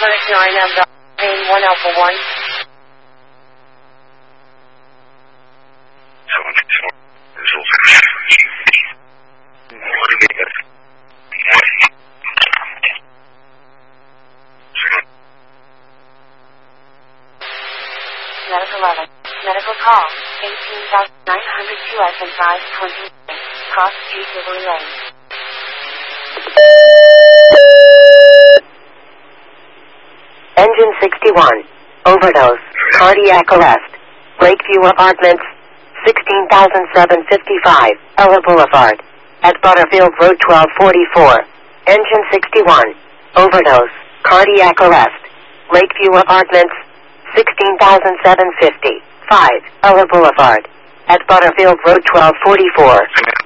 Clinic 9 M. Pain 1 Alpha 1. Medical 11. Medical call. 18,902 S and 520. Cross Street River Lane. Engine 61. Overdose. Cardiac arrest. Lakeview Apartments. 16,755. Ella Boulevard. At Butterfield Road 1244. Engine 61. Overdose. Cardiac arrest. Lakeview Apartments. 16,750. 5. Ella Boulevard. At Butterfield Road 1244.